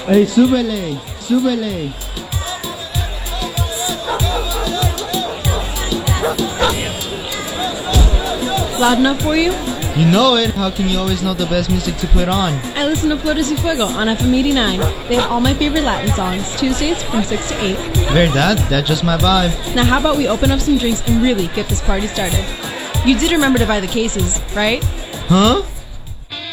Hey, súbele, súbele. Loud enough for you? You know it. How can you always know the best music to put on? I listen to Flores y Fuego on FM 89. They have all my favorite Latin songs, Tuesdays from 6 to 8. Verdad? That's just my vibe. Now how about we open up some drinks and really get this party started? You did remember to buy the cases, right? Huh?